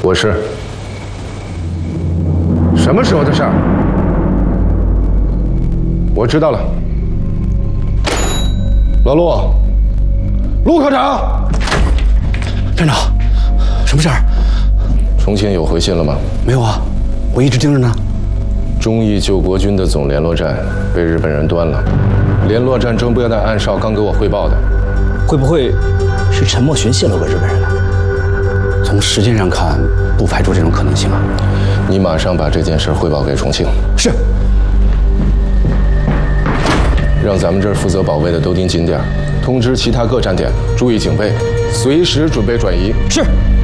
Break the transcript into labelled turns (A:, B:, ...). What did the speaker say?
A: 我是。什么时候的事儿？我知道了。老陆，陆科长，
B: 站长，什么事儿？
A: 重庆有回信了吗？
B: 没有啊，我一直盯着呢。
A: 忠义救国军的总联络站被日本人端了，联络站中标的暗哨刚给我汇报的。
B: 会不会是陈默寻泄露给日本人了？从时间上看，不排除这种可能性啊。
A: 你马上把这件事汇报给重庆。
B: 是。
A: 让咱们这儿负责保卫的都盯紧点，通知其他各站点注意警备，随时准备转移。
B: 是。